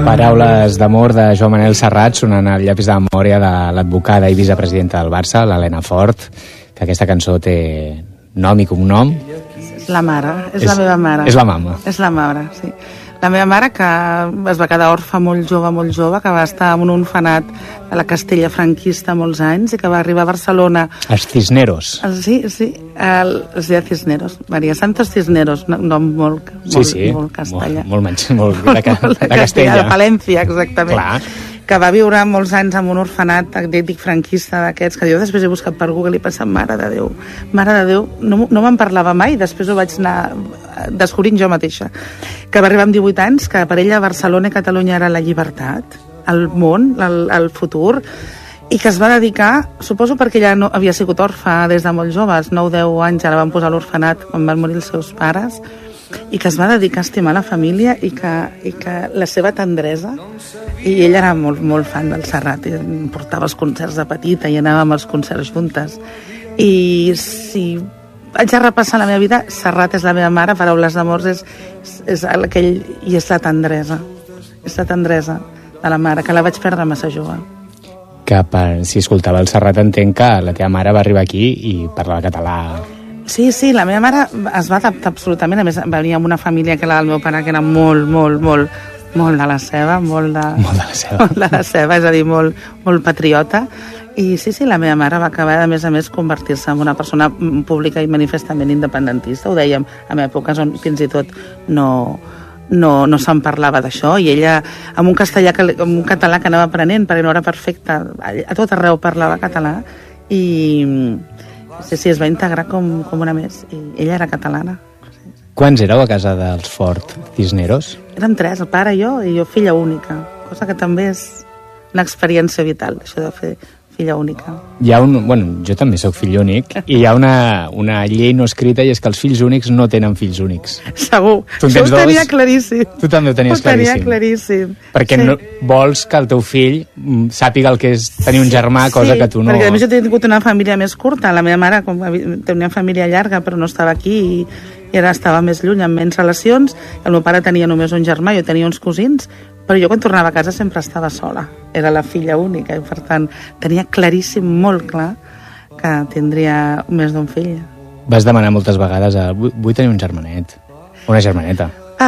Paraules d'amor de Joan Manel Serrat sonant al llapis de memòria de l'advocada i vicepresidenta del Barça, l'Helena Fort, que aquesta cançó té nom i cognom. És la mare, és la meva mare. És la mama. És la mare, sí. La meva mare, que es va quedar orfa molt jove, que va estar en un orfenat de la Castella franquista molts anys i que va arribar a Barcelona... Els Cisneros. Sí, els de Cisneros. Maria Santos Cisneros, un nom molt castellà. Molt de Castella. De Palència, exactament. Clar. Que va viure molts anys en un orfenat dic franquista d'aquests, que jo després he buscat per Google i he pensat, mare de Déu, no me'n parlava mai, després ho vaig anar descobrint jo mateixa, que va arribar amb 18 anys, que per ella Barcelona i Catalunya era la llibertat, el món, el futur, i que es va dedicar, suposo perquè ella no havia sigut orfa des de molt joves, 9-10 anys, ara van posar a l'orfenat quan van morir els seus pares, i que es va dedicar a estimar la família i que la seva tendresa, i ella era molt fan del Serrat, i em portava els concerts de petita i anàvem als concerts juntes, i si haig de repassar la meva vida, Serrat és la meva mare, Paraules d'amor és aquell, i és la tendresa de la mare, que la vaig perdre massa jove. Que si escoltava el Serrat entenc que la teva mare va arribar aquí i parlava català. Sí, la meva mare es va adaptar absolutament, a més venia amb una família que la del meu pare que era molt de la seva, molt de la seva, és a dir, molt patriota, i sí, la meva mare va acabar, a més, convertir-se en una persona pública i manifestament independentista, ho dèiem en èpoques on fins i tot no se'n parlava d'això, i ella amb un català que anava aprenent perquè no era perfecte, a tot arreu parlava català, i sí, es va integrar com una més, i ella era catalana. Quants éreu a casa dels Fort Cisneros? Érem 3, el pare, jo filla única, cosa que també és una experiència vital, això de fer filla única. Jo també sóc fill únic, i hi ha una llei no escrita, i és que els fills únics no tenen fills únics. Segur, això ho tenia claríssim. Tu també ho tenies claríssim. Ho tenia claríssim. Perquè no vols que el teu fill sàpiga el que és tenir un germà, cosa que tu no... Sí, perquè a més jo he tingut una família més curta, la meva mare tenia una família llarga però no estava aquí, i ara estava més lluny, amb menys relacions, el meu pare tenia només un germà, jo tenia uns cosins, però jo quan tornava a casa sempre estava sola, era la filla única, i per tant tenia claríssim, molt clar, que tindria més d'un fill. Vas demanar moltes vegades vull tenir un germanet, una germaneta.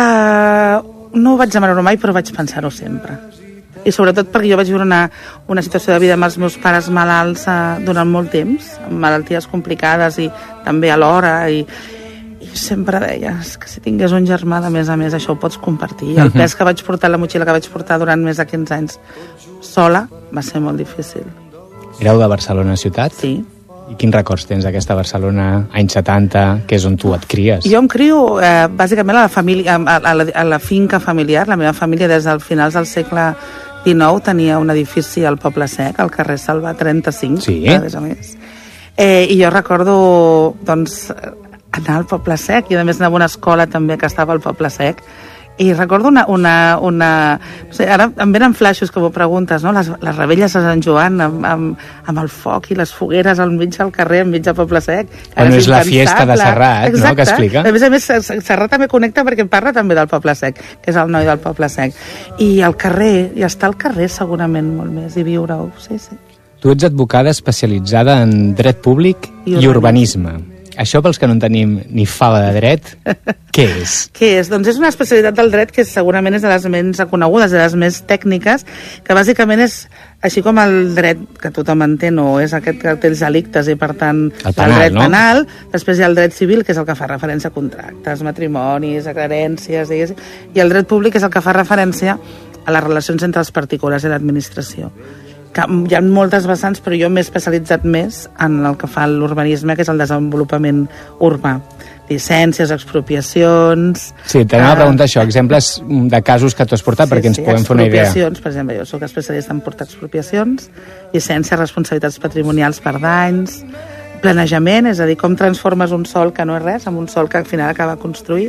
No ho vaig demanar mai, però vaig pensar-ho sempre, i sobretot perquè jo vaig viure una situació de vida amb els meus pares malalts durant molt temps, amb malalties complicades i també alhora, i sempre deies que si tingués un germà, a més això ho pots compartir. El pes que vaig portar, la motxilla que vaig portar durant més de 15 anys sola, va ser molt difícil. Éreu de Barcelona ciutat? Sí. I quins records tens d'aquesta Barcelona, anys 70, que és on tu et cries? Jo em crio bàsicament a la finca familiar. La meva família des del finals del segle XIX tenia un edifici al Poble Sec, al carrer Salva 35, sí. A més. I jo recordo, doncs, anar al Poble Sec, i a més anar a una escola també que estava al Poble Sec, i recordo no sé, ara em venen flaixos que m'ho preguntes, no? Les rebelles a Sant Joan amb el foc i les fogueres al mig del carrer, enmig del Poble Sec. Bueno, és la fiesta de Serrat, exacte, no?, que explica. A més, Serrat també connecta perquè parla també del Poble Sec, que és el noi del Poble Sec, i el carrer, i estar al carrer segurament molt més, i viure-ho, sí. Tu ets advocada especialitzada en dret públic i urbanisme. Això, pels que no en tenim ni fava de dret, què és? Què és? Doncs és una especialitat del dret que segurament és de les menys reconegudes, de les més tècniques, que bàsicament és, així com el dret que tothom entén, o és aquest que té els delictes i per tant el dret penal, després hi ha el dret civil, que és el que fa referència a contractes, matrimonis, herències, i el dret públic és el que fa referència a les relacions entre els particulars i l'administració. Hi ha moltes vessants, però jo m'he especialitzat més en el que fa l'urbanisme, que és el desenvolupament urbà. Llicències, expropiacions... Sí, t'anem a preguntar això, exemples de casos que tu has portat, perquè ens puguem fer una idea. Expropiacions, per exemple, jo soc especialista en portar expropiacions, llicències, responsabilitats patrimonials per danys, planejament, és a dir, com transformes un sòl que no és res en un sòl que al final acaba construït.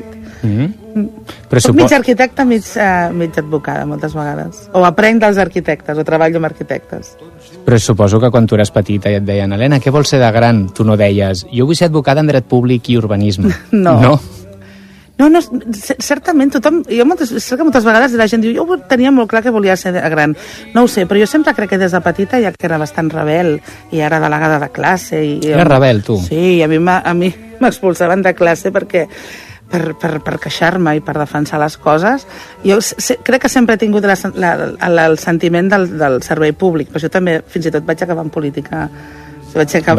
Soc mig arquitecte, mig advocada, moltes vegades. O aprenc dels arquitectes, o treballo amb arquitectes. Però suposo que quan tu eres petita i et deien, Helena, què vols ser de gran? Tu no deies, jo vull ser advocada en dret públic i urbanisme. No. No, certament tothom... Sé que moltes vegades la gent diu jo tenia molt clar que volia ser gran. No ho sé, però jo sempre crec que des de petita ja que era bastant rebel i era delegada de classe. Era rebel, tu? Sí, a mi m'expulsaven de classe perquè per queixar-me i per defensar les coses. Jo crec que sempre he tingut el sentiment del servei públic, però jo també fins i tot vaig acabar en política. Vaig ser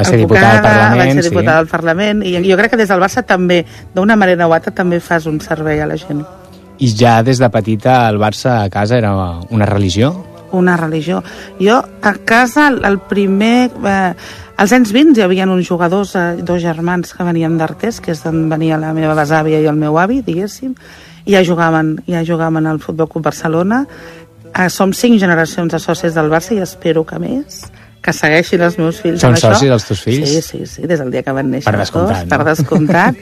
diputada al Parlament i jo crec que des del Barça també, d'una manera o altra, també fas un servei a la gent. I ja des de petita el Barça a casa era una religió? Una religió. Jo a casa el primer... Als anys 20 hi havia uns jugadors, dos germans que venien d'Artés, que és d'on venia la meva besàvia i el meu avi, diguéssim, i ja jugaven al Futbol Club Barcelona. Som 5 generacions de socis del Barça i espero que més, que segueixin els meus fills. Són socis els teus fills? Sí, des del dia que van néixer. Per descomptat, per descomptat.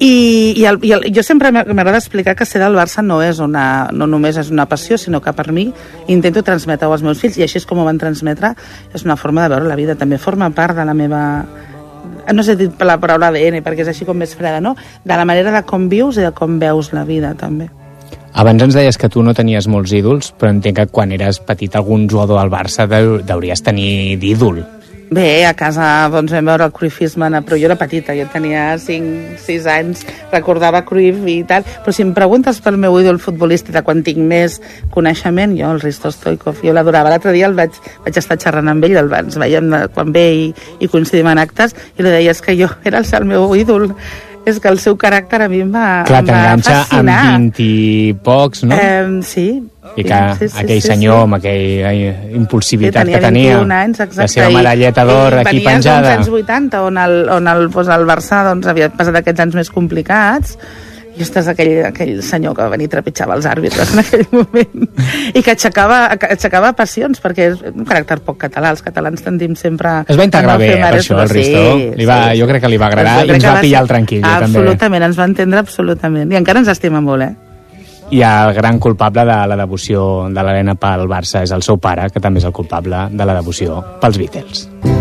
I jo sempre m'agrada explicar que ser del Barça no només és una passió, sinó que per mi intento transmetre-ho als meus fills, i així és com ho van transmetre. És una forma de veure la vida, també forma part de la meva... No sé dir la paraula ADN, perquè és així com més freda, no? De la manera de com vius i de com veus la vida, també. Abans ens deies que tu no tenies molts ídols, però entenc que quan eres petit algun jugador del Barça deuries tenir d'ídol. Bé, a casa doncs, vam veure el cruifisme, però jo era petita, jo tenia 5-6 anys, recordava Cruyff i tal, però si em preguntes pel meu ídol futbolista de quan tinc més coneixement, jo el Risto Stoichkov, jo l'adorava. L'altre dia vaig estar xerrant amb ell, ens veiem quan ve i coincidim en actes, i li deies que jo era el meu ídol. És que el seu caràcter a mi em va fascinar. Clar, t'enganxa amb 20 i pocs, no? Sí. I que aquell senyor amb aquella impulsivitat que tenia, 21 anys, exacte, la seva medalleta d'or aquí penjada. Venia dels anys 80, on el Barça havia passat aquests anys més complicats, i estàs aquell senyor que va venir i trepitjava els àrbitres en aquell moment i que aixecava passions, perquè és un caràcter poc català. Els catalans tendim sempre... Es va integrar bé, per això, el Risto. Jo crec que li va agradar i ens va pillar el tranquil. Absolutament, ens va entendre absolutament. I encara ens estima molt, I el gran culpable de la devoció de l'Helena pel Barça és el seu pare, que també és el culpable de la devoció pels Beatles.